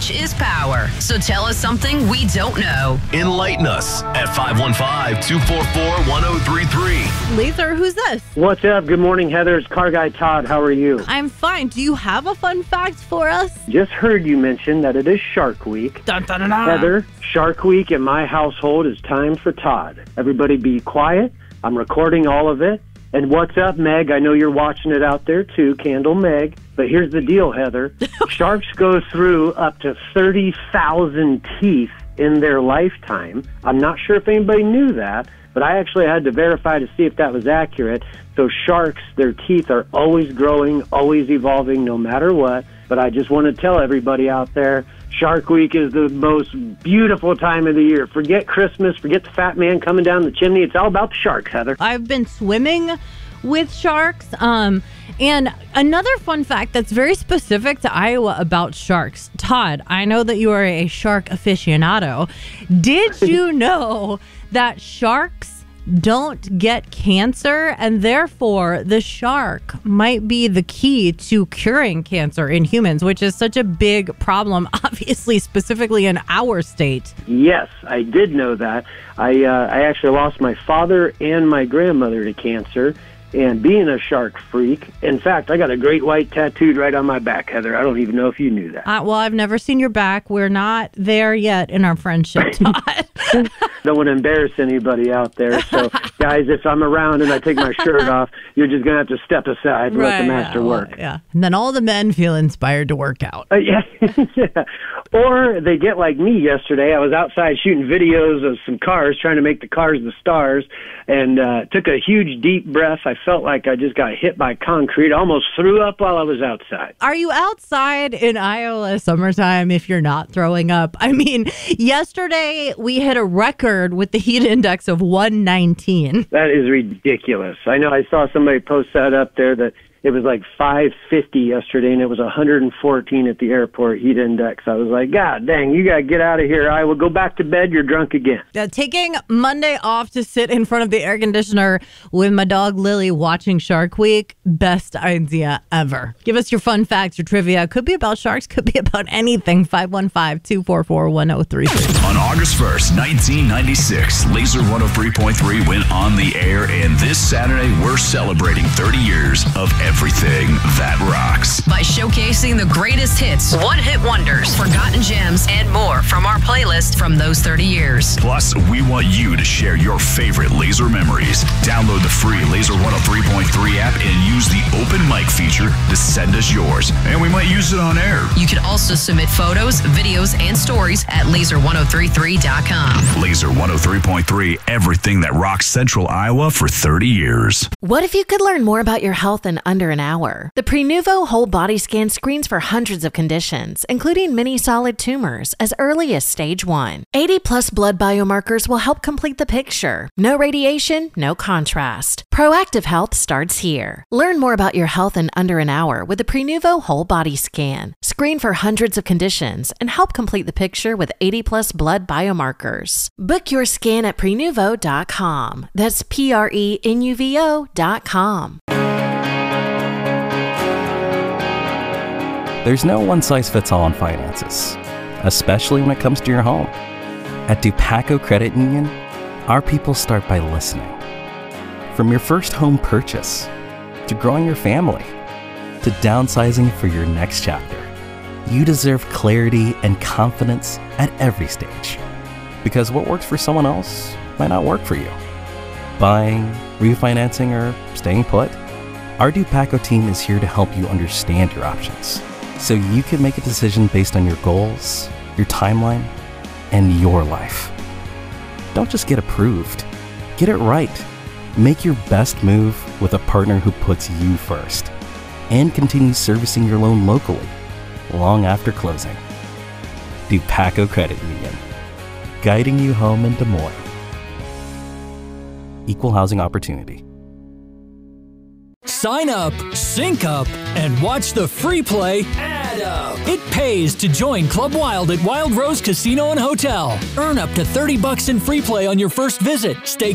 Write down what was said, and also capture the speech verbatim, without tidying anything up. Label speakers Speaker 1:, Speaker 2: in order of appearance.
Speaker 1: Knowledge is power. So tell us something we don't know.
Speaker 2: Enlighten us at five one five, two four four, one zero three three.
Speaker 3: Laser, who's this?
Speaker 4: What's up? Good morning, Heather. It's Car Guy Todd. How are you?
Speaker 3: I'm fine. Do you have a fun fact for us?
Speaker 4: Just heard you mention that it is Shark Week.
Speaker 3: Dun, dun, dun, dun.
Speaker 4: Heather, Shark Week in my household is time for Todd. Everybody be quiet. I'm recording all of it. And what's up, Meg? I know you're watching it out there too, Candle Meg. But here's the deal, Heather. Sharks go through up to thirty thousand teeth in their lifetime. I'm not sure if anybody knew that, but I actually had to verify to see if that was accurate. So sharks, their teeth are always growing, always evolving, no matter what. But I just want to tell everybody out there, Shark Week is the most beautiful time of the year. Forget Christmas, forget the fat man coming down the chimney. It's all about the sharks, Heather.
Speaker 3: I've been swimming with sharks. Um, and another fun fact that's very specific to Iowa about sharks. Todd, I know that you are a shark aficionado. Did you know that sharks don't get cancer, and therefore the shark might be the key to curing cancer in humans, which is such a big problem, obviously, specifically in our state?
Speaker 4: Yes, I did know that. I uh, I actually lost my father and my grandmother to cancer. And being a shark freak, in fact, I got a great white tattooed right on my back, Heather. I don't even know if you knew that.
Speaker 3: Uh, well, I've never seen your back. We're not there yet in our friendship, Todd.
Speaker 4: Don't want to embarrass anybody out there. So, guys, if I'm around and I take my shirt off, you're just going to have to step aside and
Speaker 3: right,
Speaker 4: let the master
Speaker 3: yeah,
Speaker 4: work.
Speaker 3: Well, yeah. And then all the men feel inspired to work out.
Speaker 4: Uh, yeah. yeah. Or they get like me yesterday. I was outside shooting videos of some cars, trying to make the cars the stars, and uh, took a huge, deep breath. I felt like I just got hit by concrete. I almost threw up while I was outside.
Speaker 3: Are you outside in Iowa summertime if you're not throwing up? I mean, yesterday we hit a record with the heat index of one nineteen.
Speaker 4: That is ridiculous. I know I saw somebody post that up there that it was like five fifty yesterday, and it was one hundred fourteen at the airport heat index. I was like, God dang, you got to get out of here. I will go back to bed. You're drunk again.
Speaker 3: Uh, taking Monday off to sit in front of the air conditioner with my dog Lily watching Shark Week, best idea ever. Give us your fun facts, your trivia. Could be about sharks, could be about anything. five one five, two four four, one zero three three.
Speaker 2: On August first, nineteen ninety-six, Laser one oh three point three went on the air, and this Saturday we're celebrating thirty years of everything that rocks.
Speaker 1: By showcasing the greatest hits, one-hit wonders, forgotten gems, and more from our playlist from those thirty years.
Speaker 2: Plus, we want you to share your favorite Laser memories. Download the free Laser one oh three point three app and use the open mic feature to send us yours. And we might use it on air.
Speaker 1: You can also submit photos, videos, and stories at laser one oh three three dot com.
Speaker 2: Laser one oh three point three, everything that rocks Central Iowa for thirty years.
Speaker 5: What if you could learn more about your health in under an hour? The Prenuvo Whole Body Scan screens for hundreds of conditions, including many solid tumors, as early as stage one. eighty plus blood biomarkers will help complete the picture. No radiation, no contrast. Proactive health starts here. Learn more about your health in under an hour with the Prenuvo Whole Body Scan. Screen for hundreds of conditions and help complete the picture with eighty plus blood biomarkers. Book your scan at prenuvo dot com. That's P R E N U V O dot com.
Speaker 6: There's no one-size-fits-all in finances, especially when it comes to your home. At Dupaco Credit Union, our people start by listening. From your first home purchase, to growing your family, to downsizing for your next chapter, you deserve clarity and confidence at every stage. Because what works for someone else might not work for you. Buying, refinancing, or staying put, our Dupaco team is here to help you understand your options, so you can make a decision based on your goals, your timeline, and your life. Don't just get approved. Get it right. Make your best move with a partner who puts you first and continues servicing your loan locally long after closing. Dupaco Credit Union, guiding you home in Des Moines. Equal housing opportunity.
Speaker 7: Sign up, sync up, and watch the free play Add Up. It pays to join Club Wild at Wild Rose Casino and Hotel. Earn up to thirty bucks in free play on your first visit. Stay